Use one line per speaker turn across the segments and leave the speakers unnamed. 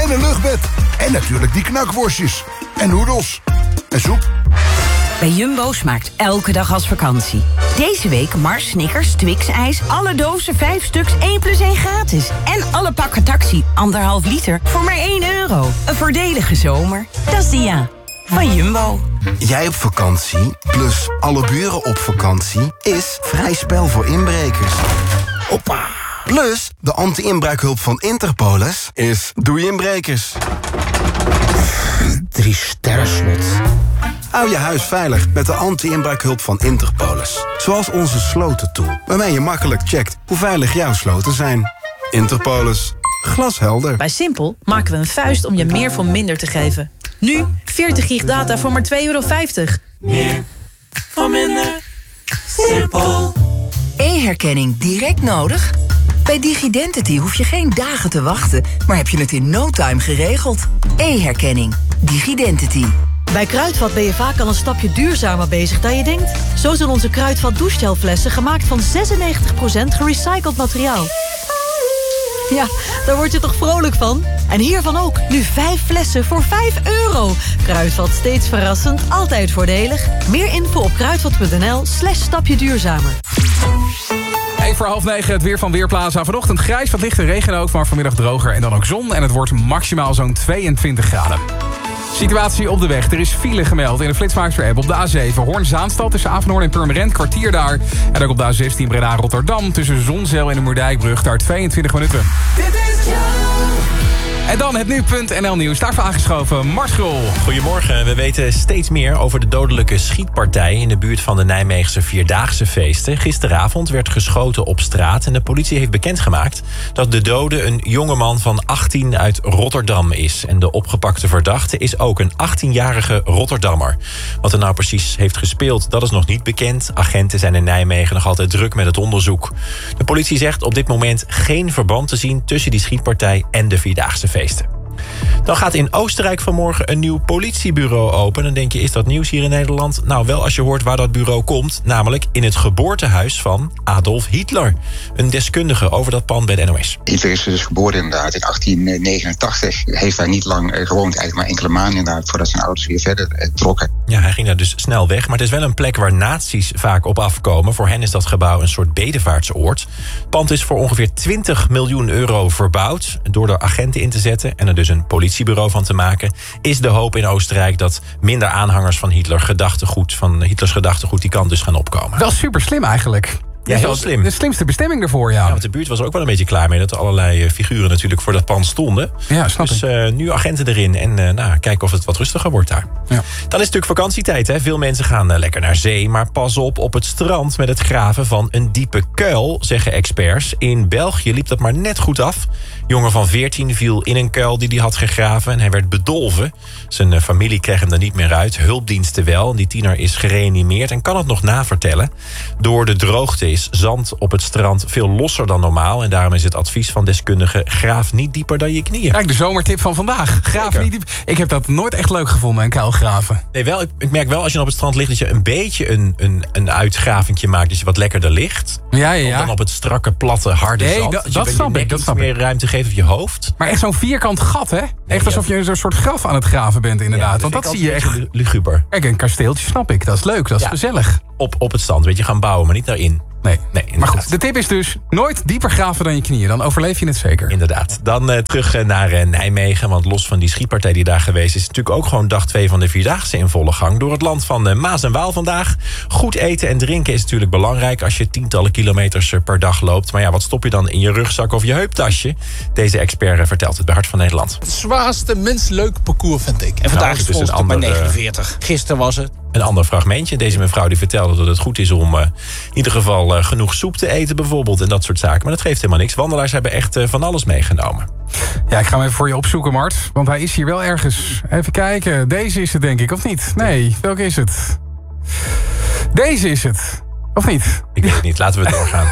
gewoon een luchtbed. En natuurlijk die knakworstjes. En noedels. En soep.
Bij Jumbo smaakt elke dag als vakantie. Deze week Mars, Snickers, Twix-ijs, alle dozen 5 stuks 1 + 1 gratis. En alle pakken Taxi, 1,5 liter, voor maar €1. Een voordelige zomer. Dat is Dia. Van Jumbo.
Jij op vakantie, plus alle buren op vakantie, is vrij spel voor inbrekers. Hoppa! Plus, de anti-inbraakhulp van Interpolis is doei inbrekers.
3 sterren slot.
Hou je huis veilig met de anti-inbraakhulp van Interpolis. Zoals onze slotentool, waarmee je makkelijk checkt hoe veilig jouw sloten zijn. Interpolis. Glashelder.
Bij Simpel maken we een vuist om je meer voor minder te geven. Nu 40 gig data voor maar €2,50.
Meer voor minder. Simpel.
E-herkenning direct nodig? Bij DigiDentity hoef je geen dagen te wachten, maar heb je het in no time geregeld. E-herkenning. DigiDentity.
Bij Kruidvat ben je vaak al een stapje duurzamer bezig dan je denkt. Zo zijn onze Kruidvat douchegel-flessen gemaakt van 96% gerecycled materiaal. Ja, daar word je toch vrolijk van? En hiervan ook. Nu 5 flessen voor €5. Kruidvat, steeds verrassend, altijd voordelig. Meer info op kruidvat.nl/stapje duurzamer.
8:30, het weer van Weerplaza. Vanochtend grijs, wat lichte regen ook, maar vanmiddag droger en dan ook zon. En het wordt maximaal zo'n 22 graden. Situatie op de weg. Er is file gemeld in de Flitsmeister-app op de A7. Hoorn-Zaanstad tussen Avenhoorn en Purmerend, kwartier daar. En ook op de A16 Breda-Rotterdam tussen Zonzeel en de Moerdijkbrug, daar 22 minuten.
Dit is
En dan het nu.nl nieuws. Daarvoor aangeschoven Mart Grol.
Goedemorgen. We weten steeds meer over de dodelijke schietpartij in de buurt van de Nijmeegse Vierdaagse feesten. Gisteravond werd geschoten op straat en de politie heeft bekendgemaakt dat de dode een jongeman van 18 uit Rotterdam is. En de opgepakte verdachte is ook een 18-jarige Rotterdammer. Wat er nou precies heeft gespeeld, dat is nog niet bekend. Agenten zijn in Nijmegen nog altijd druk met het onderzoek. De politie zegt op dit moment geen verband te zien tussen die schietpartij en de Vierdaagse feesten. Dan gaat in Oostenrijk vanmorgen een nieuw politiebureau open. Dan denk je, is dat nieuws hier in Nederland? Nou, wel als je hoort waar dat bureau komt. Namelijk in het geboortehuis van Adolf Hitler. Een deskundige over dat pand bij de NOS.
Hitler is dus geboren inderdaad in 1889. Heeft daar niet lang gewoond, eigenlijk maar enkele maanden inderdaad, voordat zijn ouders weer verder trokken.
Ja, hij ging daar dus snel weg. Maar het is wel een plek waar nazi's vaak op afkomen. Voor hen is dat gebouw een soort bedevaartsoord. Het pand is voor ongeveer €20 miljoen verbouwd door de agenten in te zetten en er dus een politiebureau van te maken. Is de hoop in Oostenrijk dat minder aanhangers van Hitlers gedachtegoed die kant dus gaan opkomen.
Wel super slim eigenlijk.
Ja, heel slim.
De slimste bestemming ervoor, ja.
Want de buurt was er ook wel een beetje klaar mee dat er allerlei figuren natuurlijk voor dat pand stonden.
Ja, snap ik.
Dus nu agenten erin en kijken of het wat rustiger wordt daar. Ja. Dan is het natuurlijk vakantietijd. Hè? Veel mensen gaan lekker naar zee, maar pas op het strand met het graven van een diepe kuil, zeggen experts. In België liep dat maar net goed af. Een jongen van 14 viel in een kuil die hij had gegraven en hij werd bedolven. Zijn familie kreeg hem er niet meer uit, hulpdiensten wel. Die tiener is gereanimeerd en kan het nog navertellen. Door de droogte is zand op het strand veel losser dan normaal. En daarom is het advies van deskundigen: graaf niet dieper dan je knieën.
Kijk, de zomertip van vandaag. Graaf niet dieper. Ik heb dat nooit echt leuk gevonden, een kuil graven.
Nee, wel, ik merk wel als je op het strand ligt dat je een beetje een uitgraventje maakt. Dus je wat lekkerder ligt.
Ja.
Om dan op het strakke, platte, harde zand.
Dat snap ik. Dat
meer ruimte geven op je hoofd.
Maar echt zo'n vierkant gat, hè? Echt alsof je een soort graf aan het graven bent, inderdaad.
Ja,
want dat zie je echt
luguber.
Kijk, een kasteeltje snap ik. Dat is leuk, dat is gezellig.
Op het strand, weet je, gaan bouwen, maar niet daarin.
Nee, maar goed, de tip is dus nooit dieper graven dan je knieën. Dan overleef je het zeker.
Inderdaad. Dan terug naar Nijmegen. Want los van die schietpartij die daar geweest is, natuurlijk ook gewoon dag 2 van de Vierdaagse in volle gang. Door het land van Maas en Waal vandaag. Goed eten en drinken is natuurlijk belangrijk als je tientallen kilometers per dag loopt. Maar ja, wat stop je dan in je rugzak of je heuptasje? Deze expert vertelt het bij Hart van Nederland.
Het zwaarste, minst leuke parcours, vind ik. En vandaag is het dus bij 49. Gisteren was het.
Een ander fragmentje. Deze mevrouw die vertelde dat het goed is om in ieder geval genoeg soep te eten bijvoorbeeld. En dat soort zaken. Maar dat geeft helemaal niks. Wandelaars hebben echt van alles meegenomen.
Ja, ik ga hem even voor je opzoeken, Mart. Want hij is hier wel ergens. Even kijken. Deze is het, denk ik, of niet? Nee, welke is het? Deze is het. Of niet?
Ik weet het niet. Laten we doorgaan.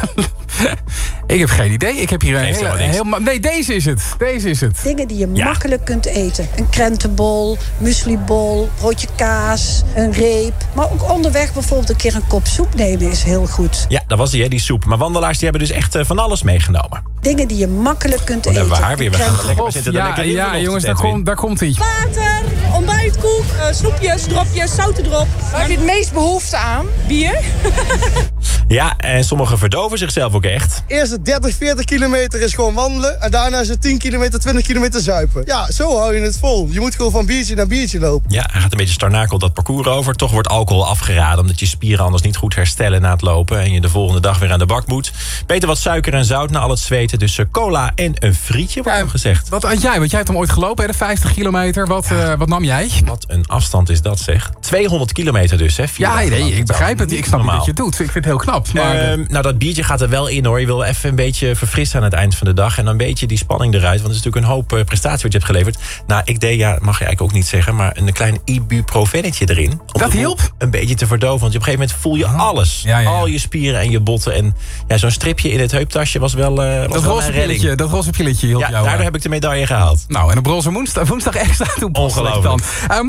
Ik heb geen idee. Ik heb hier nee, deze is het.
Dingen die je makkelijk kunt eten. Een krentenbol, muslibol, broodje kaas, een reep. Maar ook onderweg bijvoorbeeld een keer een kop soep nemen is heel goed.
Ja, dat was die soep. Maar wandelaars die hebben dus echt van alles meegenomen.
Dingen die je makkelijk kunt eten.
Hebben we haar weer. We gaan lekker zitten.
Ja, jongens, daar komt ie.
Water, ontbijtkoek, snoepjes, dropjes, zoutendrop. Waar heb je het meest behoefte aan? Bier.
Ja, en sommigen verdoven zichzelf ook echt.
Eerste 30, 40 kilometer is gewoon wandelen. En daarna is het 10 kilometer, 20 kilometer zuipen. Ja, zo hou je het vol. Je moet gewoon van biertje naar biertje lopen.
Ja, hij gaat een beetje starnakel dat parcours over. Toch wordt alcohol afgeraden omdat je spieren anders niet goed herstellen na het lopen. En je de volgende dag weer aan de bak moet. Beter wat suiker en zout na al het zweten. Dus cola en een frietje, wordt hem gezegd.
Wat had jij? Want jij hebt hem ooit gelopen, hè? De 50 kilometer. Wat nam jij?
Wat een afstand is dat, zeg. 200 kilometer dus, hè?
Ik begrijp het. Ik snap niet dat je het doet. Ik vind het heel knap. Maar,
nou, dat biertje gaat er wel in, hoor. Je wil even een beetje verfrissen aan het eind van de dag. En dan een beetje die spanning eruit. Want het is natuurlijk een hoop prestatie wat je hebt geleverd. Nou, ik deed, mag je eigenlijk ook niet zeggen, maar een klein ibuprofennetje erin.
Dat hielp?
Een beetje te verdoven. Want op een gegeven moment voel je alles. Ja. Al je spieren en je botten. En zo'n stripje in het heuptasje was wel
dat roze pilletje hielp jou.
Daardoor heb ik de medaille gehaald.
Nou, en op roze woensdag extra toe.
Ongelooflijk.